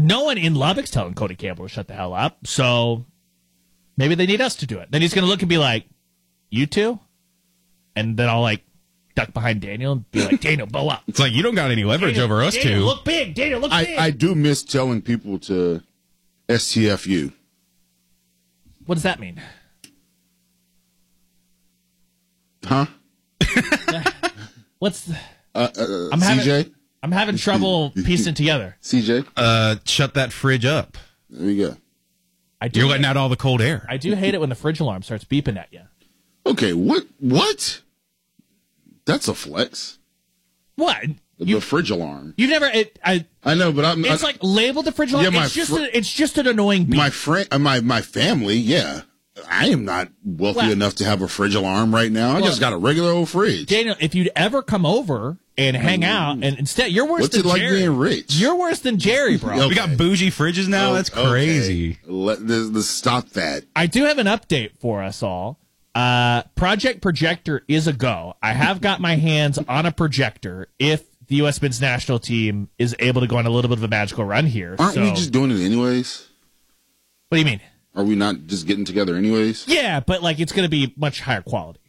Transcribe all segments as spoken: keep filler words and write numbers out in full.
no one in Lubbock's telling Cody Campbell to shut the hell up, so maybe they need us to do it. Then he's going to look and be like, you two? And then I'll, like, duck behind Daniel and be like, Daniel, bow up. It's like, you don't got any leverage Daniel, over us Daniel, two. look big. Daniel, look I, big. I do miss telling people to S T F U. What does that mean? Huh? What's the, Uh, uh, I'm having, C J? I'm having trouble piecing together. C J? Uh, shut that fridge up. There you go. I do You're letting out all the cold air. I do hate it when the fridge alarm starts beeping at you. Okay, what? What? That's a flex. What? The You, fridge alarm. you've never... It, I, I know, but I'm. it's I, like labeled the fridge alarm. Yeah, my it's, just fr- a, it's just an annoying beep. my friend, uh, my my family. Yeah, I am not wealthy Well- enough to have a fridge alarm right now. I Well, just got a regular old fridge. Daniel, if you'd ever come over and hang out, and instead, you're worse What's than it like Jerry. being rich? You're worse than Jerry, bro. Okay. We got bougie fridges now? Oh, That's okay. crazy. Let this, this stop that. I do have an update for us all. Uh, Project Projector is a go. I have got my hands on a projector if the U S men's national team is able to go on a little bit of a magical run here. Aren't So- we just doing it anyways? What do you mean? Are we not just getting together anyways? Yeah, but like it's going to be much higher quality.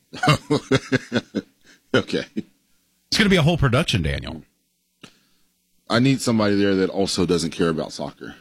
Okay. It's going to be a whole production, Daniel. I need somebody there that also doesn't care about soccer.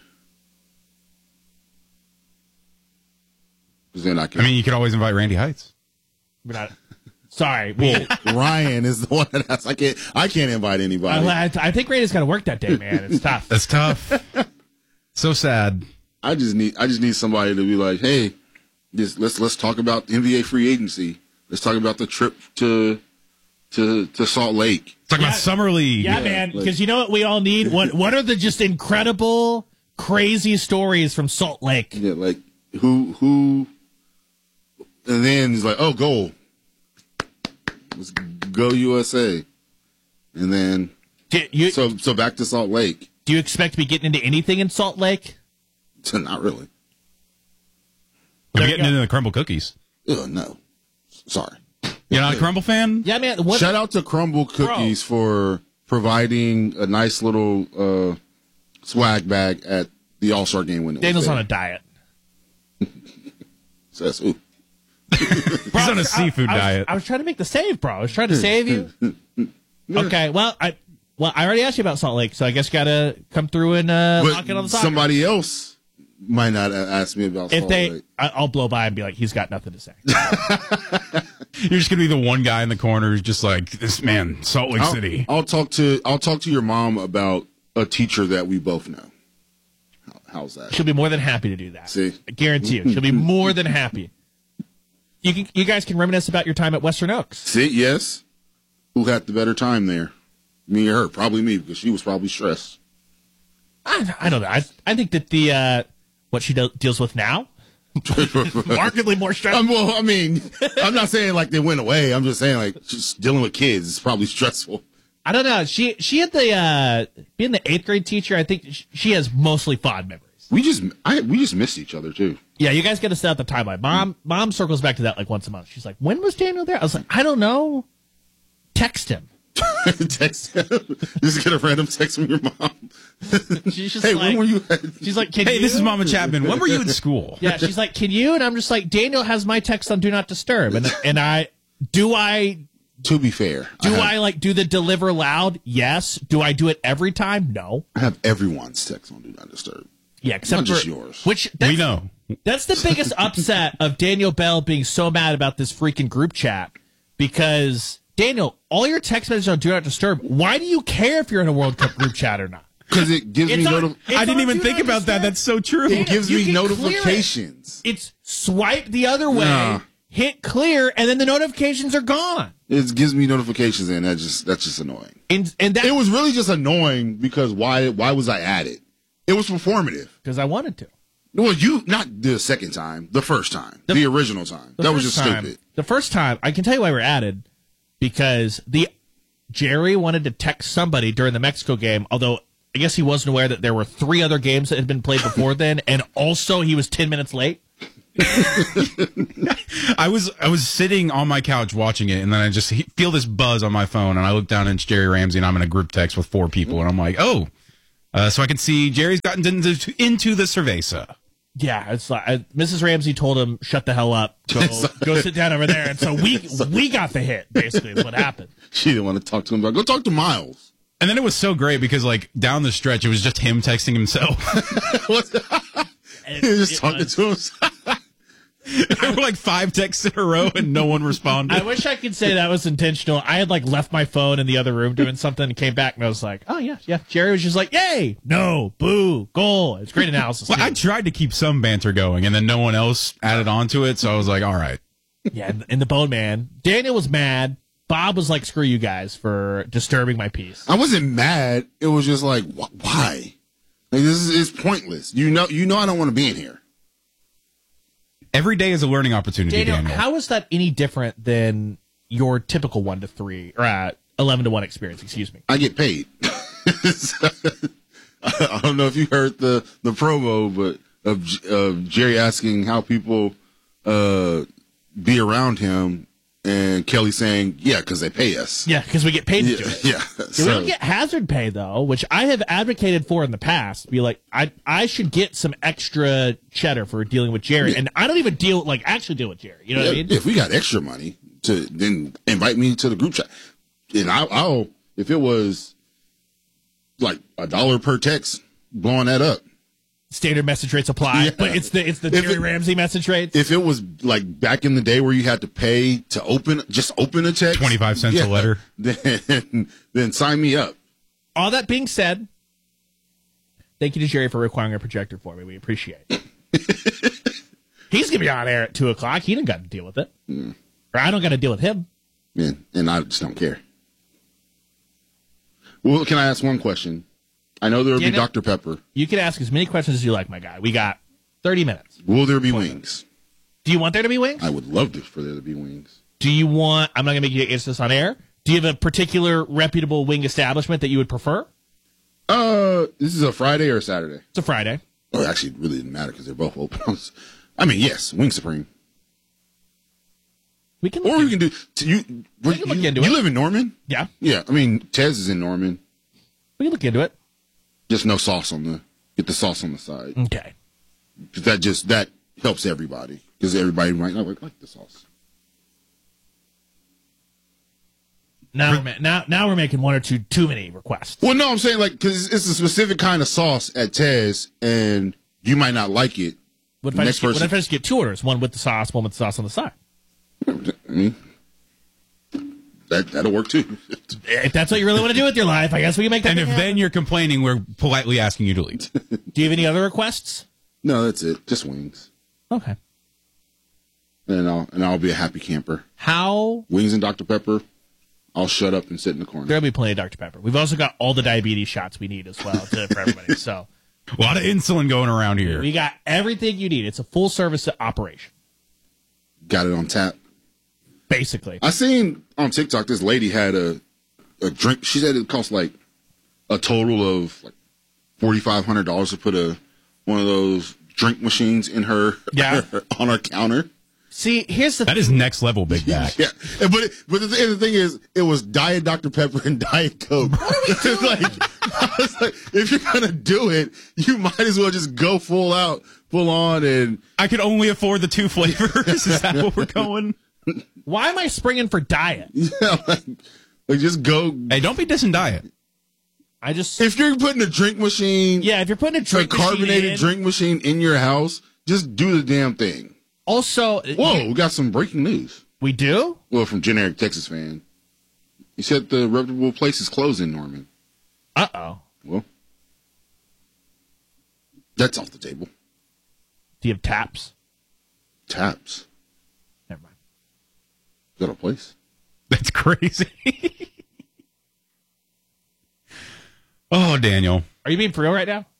Because then I can. I mean, you could always invite Randy Heights. We're not. Sorry, we. Well, Ryan is the one that has, I can't. I can't invite anybody. I, I think Randy's got to work that day, man. It's tough. That's tough. So sad. I just need. I just need somebody to be like, hey, this, let's let's talk about N B A free agency. Let's talk about the trip to to to Salt Lake. Talk Yeah. about Summer League. Yeah, Yeah, man. like- Because you know what we all need? What What are the just incredible, crazy stories from Salt Lake? Yeah, like who who, and then he's like, oh, goal. Let's go U S A, and then Do you so so back to Salt Lake. do you expect to be getting into anything in Salt Lake? So not really. We're There you getting go. into the crumble cookies. Ugh, no, sorry. You're not a crumble fan? Yeah, man. What, Shout out to Crumble Cookies for providing a nice little uh, swag bag at the All Star game when it Daniel's was on there. a diet. So that's, ooh. He's on a seafood I, I was, diet. I was trying to make the save, bro. I was trying to save you. Okay, well, I well I already asked you about Salt Lake, so I guess got to come through and uh, But lock it on the soccer. somebody else might not ask me about if Salt they, Lake. I, I'll blow by and be like, he's got nothing to say. You're just going to be the one guy in the corner who's just like, this man, Salt Lake I'll, City. I'll talk to I'll talk to your mom about a teacher that we both know. How, how's that? She'll be more than happy to do that. See? I guarantee you, she'll be more than happy. You can, you guys can reminisce about your time at Western Oaks. See, yes. Who had the better time there? Me or her? Probably me, because she was probably stressed. I, I don't know. I, I think that the uh, what she do, deals with now, markedly more stressful. Um, well, I mean, I'm not saying like they went away. I'm just saying like just dealing with kids is probably stressful. I don't know. She she had the uh, being the eighth grade teacher. I think sh- she has mostly fond memories. We just I we just missed each other too. Yeah, you guys got to set out the timeline. Mom mom circles back to that like once a month. She's like, "When was Daniel there?" I was like, "I don't know." Text him. Text just get a random text from your mom. She's just Hey, like, when were you? At? She's like, "Can Hey, you?" this is Mama Chapman. When were you in school? Yeah, she's like, "Can you?" And I'm just like, "Daniel has my text on Do Not Disturb." And and I do I To be fair, do I, have, I like do the deliver loud? Yes. Do I do it every time? No. I have everyone's text on Do Not Disturb. Yeah, except Not just for yours. Which that's, We know. That's the biggest upset of Daniel Bell being so mad about this freaking group chat because Daniel, all your text messages on Do Not Disturb. Why do you care if you're in a World Cup group chat or not? Because it gives It's me on- noti- it's I didn't on even Do think Not about that. Disturb. That's so true. it gives you me can clear it. notifications. It's swipe the other way, Nah. hit clear, and then the notifications are gone. It gives me notifications, and that just that's just annoying. And and that It was really just annoying because why why was I at it? It was performative. because I wanted to. Well, you not the second time, the first time, the, original time. The That was first just time- stupid. The first time, I can tell you why we're added, because the Jerry wanted to text somebody during the Mexico game, although I guess he wasn't aware that there were three other games that had been played before then, and also he was ten minutes late. I was I was sitting on my couch watching it, and then I just he- feel this buzz on my phone, and I look down and it's Jerry Ramsey, and I'm in a group text with four people, and I'm like, oh, Uh, so I can see Jerry's gotten into, into the cerveza. Yeah, it's like I, Missus Ramsey told him, "Shut the hell up, go go sit down over there." And so we we got the hit. Basically, is what happened. She didn't want to talk to him about. Go talk to Miles. And then it was so great because, like, down the stretch, it was just him texting himself. He was just talking was, to himself. There were like five texts in a row and no one responded. I wish I could say that was intentional. I had like left my phone in the other room doing something and came back and I was like, oh yeah, yeah. Jerry was just like, yay, no, boo, goal. It's great analysis. Well, I tried to keep some banter going and then no one else added on to it. So I was like, all right. Yeah, in the Bone Man, Daniel was mad. Bob was like, screw you guys for disturbing my peace. I wasn't mad. It was just like, wh- why? Like, this is it's pointless. You know, you know, I don't want to be in here. Every day is a learning opportunity, Daniel, Daniel. how is that any different than your typical one to three or uh, eleven to one experience? Excuse me. I get paid. I don't know if you heard the, the promo, but of, of Jerry asking how people uh, be around him, and Kelly saying, "Yeah, because they pay us." Yeah, because we get paid to Yeah, do it. yeah. Yeah, So, we don't get hazard pay though, which I have advocated for in the past. Be like, I I should get some extra cheddar for dealing with Jerry, Yeah. and I don't even deal like actually deal with Jerry. You know yeah, what I mean? if we got extra money, to then invite me to the group chat, and I'll, I'll if it was like a dollar per text, blowing that up. Standard message rates apply, Yeah. but it's the it's the If Jerry it- Ramsey message rates. If it was like back in the day where you had to pay to open, just open a text, twenty-five cents a letter. then then sign me up. All that being said, thank you to Jerry for requiring a projector for me. We appreciate it. He's gonna be on air at two o'clock. He didn't got to deal with it, Mm. or I don't got to deal with him. And, and I just don't care. Well, can I ask one question? I know there will Yeah, be no. Doctor Pepper. You can ask as many questions as you like, my guy. We got thirty minutes. Will there be wings? Do you want there to be wings? I would love to, for there to be wings. Do you want? I'm not gonna make you answer this on air. Do you have a particular reputable wing establishment that you would prefer? Uh, this is a Friday or a Saturday? It's a Friday. Oh, actually, it really didn't matter because they're both open. I mean, yes, Wing Supreme. We can. Or Look we in- can do. t- You, We can look you, into you it. live in Norman? yeah, Yeah, I mean, Tez is in Norman. we can look into it. Just no sauce on the. Get the sauce on the side. Okay. 'Cause that just that helps everybody because everybody might not like, like the sauce. Now we're ma- now now we're making one or two too many requests. Well, no, I'm saying like because it's a specific kind of sauce at Tez, and you might not like it. What if, I Next just get, what person. if I just get two orders? One with the sauce, one with the sauce on the side. I mean, that that'll work too. If that's what you really want to do with your life, I guess we can make that. And if thing then happen. you're complaining, we're politely asking you to leave. Do you have any other requests? No, that's it. Just wings, Okay. and I'll and I'll be a happy camper. How Wings and Doctor Pepper. I'll shut up and sit in the corner. there'll be plenty of Doctor Pepper. We've also got all the diabetes shots we need as well to, for everybody. So A lot of insulin going around here. we got everything you need. It's a full service operation, Got it on tap. basically. I seen on TikTok this lady had a a drink. She said it cost like a total of like forty five hundred dollars to put a one of those drink machines in her Yeah. on her counter. See, here's the That is next level, Big Mac. Yeah, And- but it, but the, th- the thing is, it was Diet Doctor Pepper and Diet Coke. It's like, I was like, if you're gonna do it, you might as well just go full out, full on, and I could only afford the two flavors. Is that what we're going? Why am I springing for diet? yeah, like, like just go. Hey, don't be dissing diet. I just If you're putting a drink machine, yeah. If you're putting a a drink machine carbonated in- drink machine in your house, just do the damn thing. Also, Whoa, we got some breaking news. we do. Well, from generic Texas fan, he said the reputable place is closed in Norman. Uh oh. Well, that's off the table. Do you have taps? Taps. Never mind. Is that a place? That's crazy. Oh, Daniel. Are you being for real right now?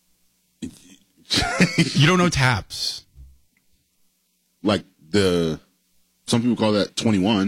You don't know taps. Like the, some people call that twenty-one.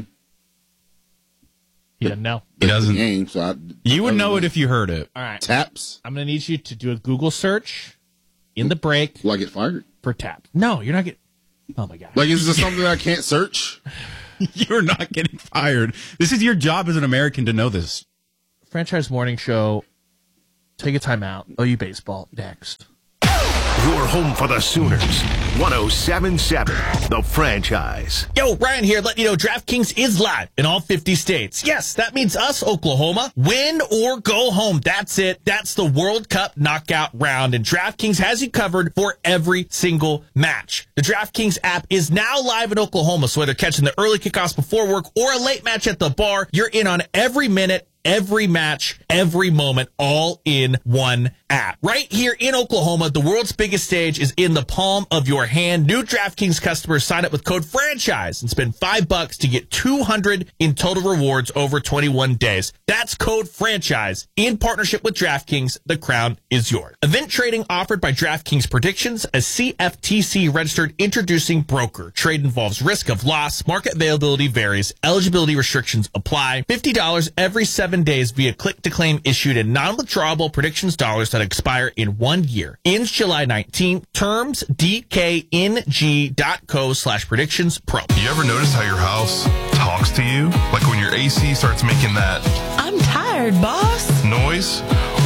He doesn't know. He doesn't. Game, so I, You would I don't know it if you heard it. All right. taps. I'm gonna need you to do a Google search in the break Will I get fired? for tap. No, you're not getting. Oh my god. Like, is this something I can't search? You're not getting fired. This is your job as an American to know this. Franchise Morning Show Take a timeout. O U Baseball next. You're home for the Sooners. one oh seven point seven, The Franchise. Yo, Ryan here, letting you know DraftKings is live in all fifty states. Yes, that means us, Oklahoma. Win or go home. That's it. That's the World Cup knockout round, and DraftKings has you covered for every single match. The DraftKings app is now live in Oklahoma, so whether catching the early kickoffs before work or a late match at the bar, you're in on every minute, every match, every moment, all in one app. Right here in Oklahoma, the world's biggest stage is in the palm of your hand. New DraftKings customers sign up with code FRANCHISE and spend five bucks to get two hundred in total rewards over twenty-one days. That's code FRANCHISE in partnership with DraftKings. The crown is yours. Event trading offered by DraftKings Predictions, a C F T C registered introducing broker. Trade involves risk of loss. Market availability varies. Eligibility restrictions apply. fifty dollars every seven days via click to claim issued in non-withdrawable predictions dollars that expire in one year. Ends July nineteenth. Terms D K N G dot co slash predictions pro. You ever notice how your house talks to you? Like when your A C starts making that I'm tired, boss. noise?